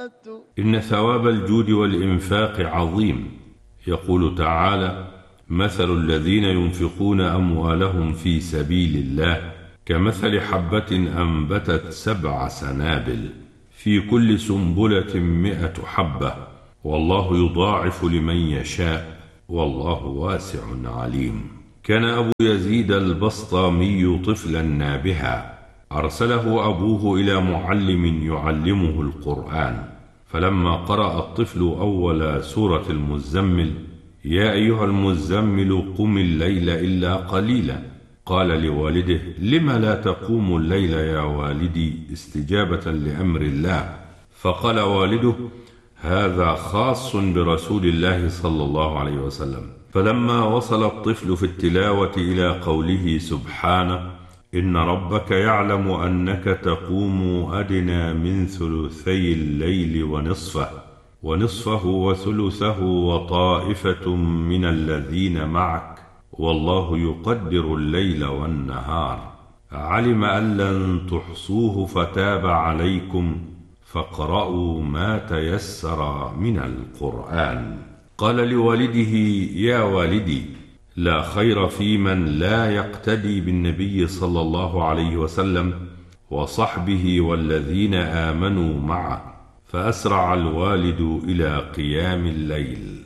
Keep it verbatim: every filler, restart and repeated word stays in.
إن ثواب الجود والإنفاق عظيم. يقول تعالى: مثل الذين ينفقون أموالهم في سبيل الله كمثل حبة أنبتت سبع سنابل في كل سنبلة مئة حبة والله يضاعف لمن يشاء والله واسع عليم. كان أبو يزيد البسطامي طفلا نابها، أرسله أبوه إلى معلم يعلمه القرآن، فلما قرأ الطفل أول سورة المزمل: يا أيها المزمل قم الليل إلا قليلا، قال لوالده: لم لا تقوم الليل يا والدي استجابة لأمر الله؟ فقال والده: هذا خاص برسول الله صلى الله عليه وسلم. فلما وصل الطفل في التلاوة إلى قوله سبحانه: إن ربك يعلم أنك تقوم أدنى من ثلثي الليل ونصفه ونصفه وثلثه وطائفة من الذين معك والله يقدر الليل والنهار، علم أن لن تحصوه فتاب عليكم فاقرؤوا ما تيسر من القرآن. قال لوالده: يا والدي، لا خير في من لا يقتدي بالنبي صلى الله عليه وسلم وصحبه والذين آمنوا معه. فأسرع الوالد إلى قيام الليل.